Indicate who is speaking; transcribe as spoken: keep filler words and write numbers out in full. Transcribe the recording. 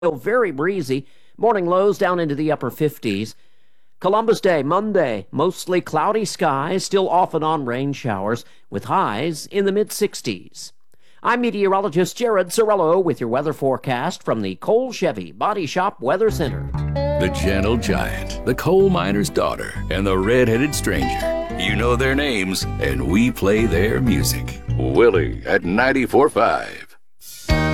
Speaker 1: Still very breezy. Morning lows down into the upper fifties. Columbus Day, Monday, mostly cloudy skies, still off and on rain showers, with highs in the mid-sixties. I'm meteorologist Jared Sorello with your weather forecast from the Cole Chevy Body Shop Weather Center.
Speaker 2: The gentle giant, the coal miner's daughter, and the red-headed stranger. You know their names, and we play their music. Willie at ninety-four point five.